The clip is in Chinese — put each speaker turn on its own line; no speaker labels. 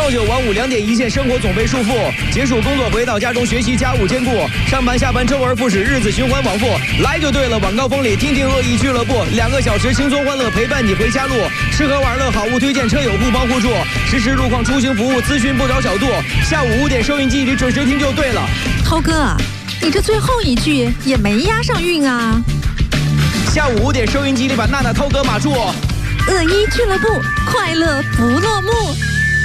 朝九晚五2点一线，生活总被束缚。结束工作回到家中，学习家务兼顾。上班下班周而复始，日子循环往复。来就对了，晚高峰里听听恶意俱乐部，2个小时轻松欢乐陪伴你回家路。吃喝玩乐好物推荐，车友互帮互助，实时路况出行服务，咨询不着小度。下午5点收音机里准时听就对了。
涛哥，你这最后一句也没押上韵啊。
下午5点收音机里把娜娜涛哥码住。
恶意俱乐部，快乐不落幕。